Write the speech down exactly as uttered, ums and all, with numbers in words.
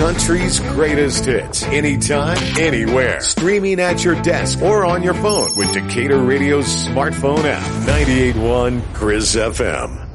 country's greatest hits. Anytime, anywhere. Streaming at your desk or on your phone with Decatur Radio's smartphone app. ninety-eight point one Chris F M.